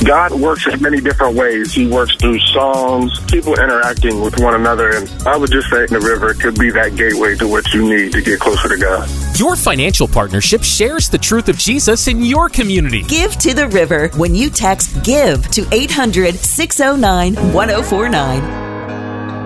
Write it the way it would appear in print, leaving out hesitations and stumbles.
God works in many different ways. He works through songs, people interacting with one another, and I would just say the river could be that gateway to what you need to get closer to God. Your financial partnership shares the truth of Jesus in your community. Give to the River when you text GIVE to 800-609-1049.